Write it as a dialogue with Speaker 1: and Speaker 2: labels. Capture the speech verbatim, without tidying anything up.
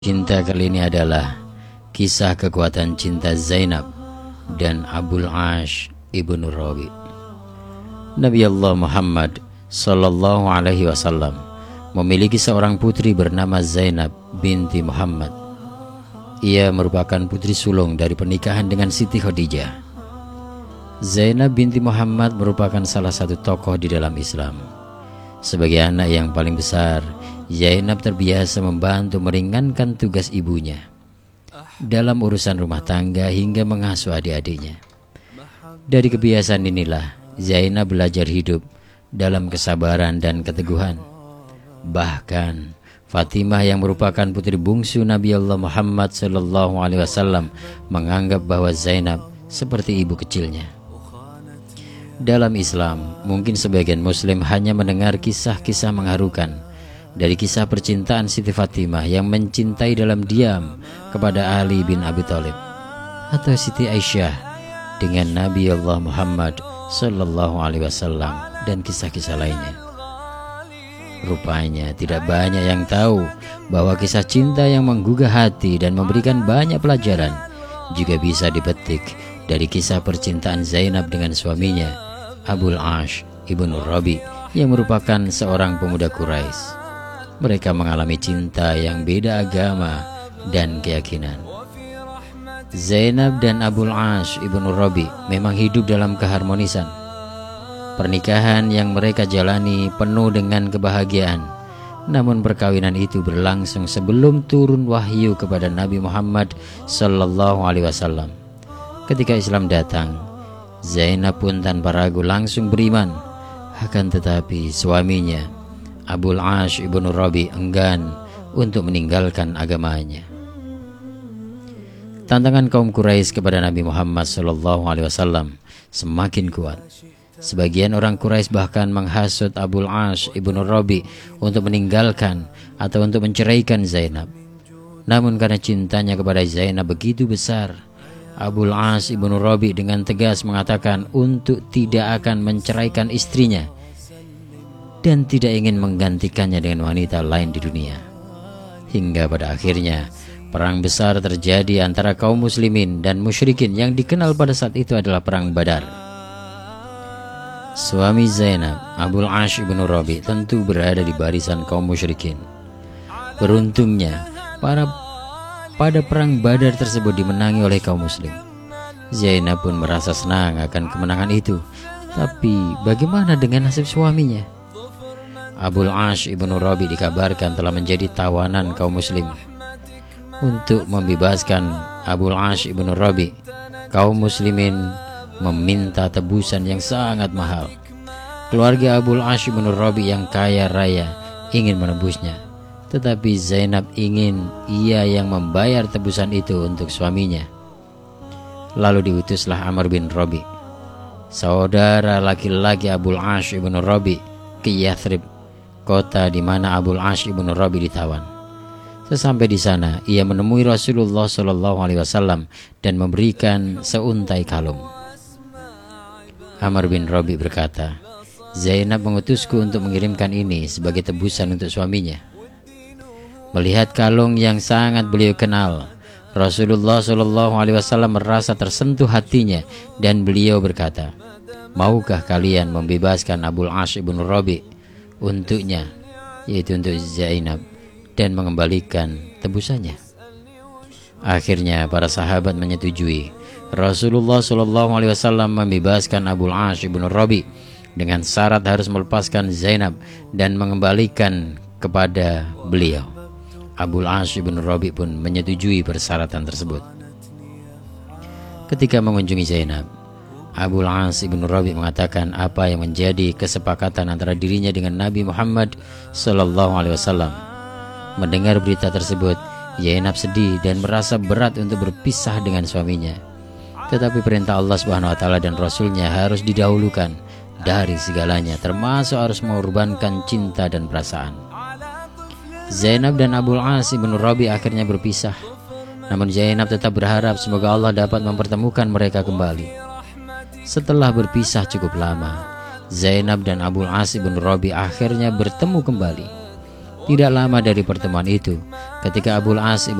Speaker 1: Cinta kali ini adalah kisah kekuatan cinta Zainab dan Abul Ash ibnu Rabi. Nabi Allah Muhammad sallallahu alaihi wasallam memiliki seorang putri bernama Zainab binti Muhammad. Ia merupakan putri sulung dari pernikahan dengan Siti Khadijah. Zainab binti Muhammad merupakan salah satu tokoh di dalam Islam. Sebagai anak yang paling besar, Zainab terbiasa membantu meringankan tugas ibunya dalam urusan rumah tangga hingga mengasuh adik-adiknya. Dari kebiasaan inilah Zainab belajar hidup dalam kesabaran dan keteguhan. Bahkan Fatimah yang merupakan putri bungsu Nabi Allah Muhammad sallallahu alaihi wasallam menganggap bahwa Zainab seperti ibu kecilnya. Dalam Islam, mungkin sebagian muslim hanya mendengar kisah-kisah mengharukan dari kisah percintaan Siti Fatimah yang mencintai dalam diam kepada Ali bin Abi Thalib, atau Siti Aisyah dengan Nabi Allah Muhammad sallallahu alaihi wasallam, dan kisah-kisah lainnya. Rupanya tidak banyak yang tahu bahwa kisah cinta yang menggugah hati dan memberikan banyak pelajaran juga bisa dipetik dari kisah percintaan Zainab dengan suaminya Abul Ash ibnu Rabi yang merupakan seorang pemuda Quraisy. Mereka mengalami cinta yang beda agama dan keyakinan. Zainab dan Abul Ash ibnu Rabi memang hidup dalam keharmonisan. Pernikahan yang mereka jalani penuh dengan kebahagiaan. Namun perkawinan itu berlangsung sebelum turun wahyu kepada Nabi Muhammad sallallahu alaihi wasallam. Ketika Islam datang, Zainab pun tanpa ragu langsung beriman. Akan tetapi suaminya Abul Ash ibnu Rabi enggan untuk meninggalkan agamanya. Tantangan kaum Quraisy kepada Nabi Muhammad sallallahu alaihi wasallam semakin kuat. Sebagian orang Quraisy bahkan menghasut Abul Ash ibnu Rabi untuk meninggalkan atau untuk menceraikan Zainab. Namun karena cintanya kepada Zainab begitu besar, Abul Ash ibnu Rabi dengan tegas mengatakan untuk tidak akan menceraikan istrinya dan tidak ingin menggantikannya dengan wanita lain di dunia. Hingga pada akhirnya perang besar terjadi antara kaum muslimin dan musyrikin yang dikenal pada saat itu adalah perang Badar. Suami Zainab, Abul Ash ibnu Rabi, tentu berada di barisan kaum musyrikin. Beruntungnya para pada perang Badar tersebut dimenangi oleh kaum muslim. Zainab pun merasa senang akan kemenangan itu. Tapi bagaimana dengan nasib suaminya? Abul Ash ibnu Rabi dikabarkan telah menjadi tawanan kaum muslim. Untuk membebaskan Abul Ash ibnu Rabi, kaum muslimin meminta tebusan yang sangat mahal. Keluarga Abul Ash ibnu Rabi yang kaya raya ingin menebusnya, tetapi Zainab ingin ia yang membayar tebusan itu untuk suaminya. Lalu diutuslah Amr bin Rabi, saudara laki-laki Abul Ash ibnu Rabi, ke Yathrib, kota di mana Abul Ash ibnu Rabi ditawan. Sesampai di sana, ia menemui Rasulullah shallallahu alaihi wasallam dan memberikan seuntai kalung. Amr bin Rabi berkata, Zainab mengutusku untuk mengirimkan ini sebagai tebusan untuk suaminya. Melihat kalung yang sangat beliau kenal, Rasulullah shallallahu alaihi wasallam merasa tersentuh hatinya dan beliau berkata, maukah kalian membebaskan Abul Ash ibnu Rabi untuknya, yaitu untuk Zainab, dan mengembalikan tebusannya? Akhirnya para sahabat menyetujui. Rasulullah shallallahu alaihi wasallam membebaskan Abul Ash ibnu Rabi dengan syarat harus melepaskan Zainab dan mengembalikan kepada beliau. Abul Ash ibnu Rabi pun menyetujui persyaratan tersebut. Ketika mengunjungi Zainab, Abul Ash ibnu Rabi mengatakan apa yang menjadi kesepakatan antara dirinya dengan Nabi Muhammad sallallahu alaihi wasallam. Mendengar berita tersebut, Zainab sedih dan merasa berat untuk berpisah dengan suaminya. Tetapi perintah Allah Subhanahu wa taala dan Rasulnya harus didahulukan dari segalanya, termasuk harus mengorbankan cinta dan perasaan. Zainab dan Abul Ash ibnu Rabi akhirnya berpisah. Namun Zainab tetap berharap semoga Allah dapat mempertemukan mereka kembali. Setelah berpisah cukup lama, Zainab dan Abul Ash ibnu Rabi akhirnya bertemu kembali. Tidak lama dari pertemuan itu, ketika Abul As